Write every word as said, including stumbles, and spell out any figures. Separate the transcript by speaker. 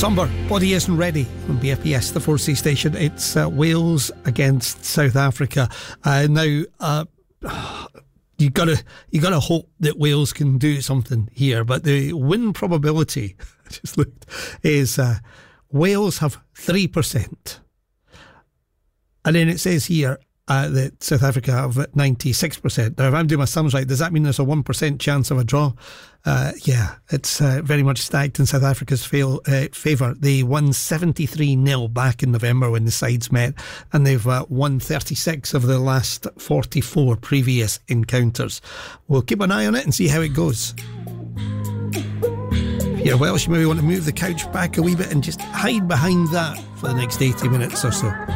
Speaker 1: Somber, Body Isn't Ready on B F P S, the four C station. It's uh, Wales against South Africa. Uh, now, uh, you gotta you gotta hope that Wales can do something here, but the win probability, I just looked, is uh, Wales have three percent. And then it says here uh, that South Africa have ninety-six percent. Now, if I'm doing my sums right, does that mean there's a one percent chance of a draw? Uh, yeah, it's uh, very much stacked in South Africa's fail, uh, favour. They won seventy-three nil back in November when the sides met, and they've uh, won thirty-six of the last forty-four previous encounters. We'll keep an eye on it and see how it goes. If you're Welsh, you maybe want to move the couch back a wee bit and just hide behind that for the next eighty minutes or so.